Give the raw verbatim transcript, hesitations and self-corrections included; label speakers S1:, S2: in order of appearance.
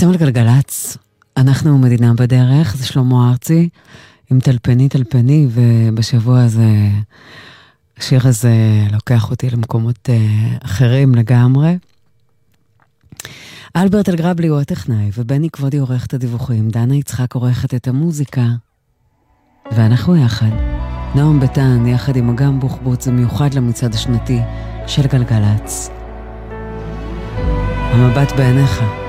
S1: אתם על גלגלץ, אנחנו מדינה בדרך, זה שלמה ארצי, עם טלפני טלפני, ובשבוע הזה, השיר הזה לוקח אותי למקומות uh, אחרים לגמרי. אלברט אלגרבלי הוא הטכנאי, ובני כבודי עורך את הדיווחים, דנה יצחק עורכת את המוזיקה, ואנחנו יחד. נועם ביטן, יחד עם אגם בוחבוץ, זה מיוחד למצעד השנתי של גלגלץ. המבט בעיניך.